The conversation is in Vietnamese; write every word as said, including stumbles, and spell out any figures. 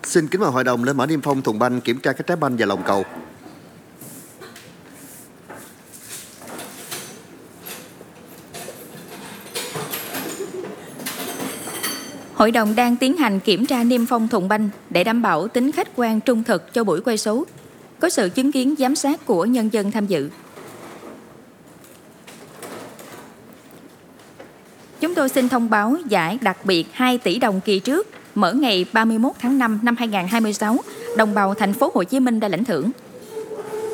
Xin kính mời hội đồng lên mở niêm phong thùng banh, kiểm tra các trái banh và lòng cầu. Hội đồng đang tiến hành kiểm tra niêm phong thùng banh để đảm bảo tính khách quan trung thực cho buổi quay số. Có sự chứng kiến giám sát của nhân dân tham dự. Chúng tôi xin thông báo giải đặc biệt hai tỷ đồng kỳ trước mở ngày ba mươi mốt tháng năm năm hai nghìn không trăm hai mươi sáu, đồng bào thành phố Hồ Chí Minh đã lãnh thưởng.